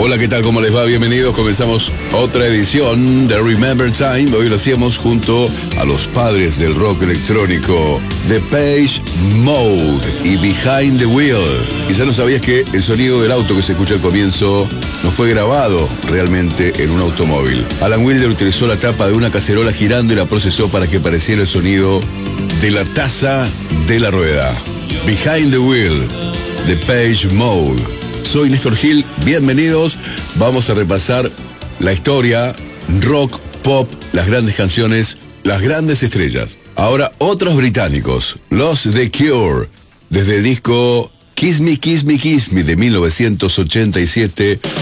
Hola, ¿qué tal? ¿Cómo les va? Bienvenidos. Comenzamos otra edición de Remember Time. Hoy lo hacíamos junto a los padres del rock electrónico, Depeche Mode y Behind the Wheel. Quizá no sabías que el sonido del auto que se escucha al comienzo no fue grabado realmente en un automóvil. Alan Wilder utilizó la tapa de una cacerola girando y la procesó para que pareciera el sonido de la taza de la rueda. Behind the Wheel, Depeche Mode. Soy Néstor Gil, bienvenidos. Vamos a repasar la historia, rock, pop, las grandes canciones, las grandes estrellas. Ahora otros británicos, los The Cure, desde el disco Kiss Me, Kiss Me, Kiss Me de 1987.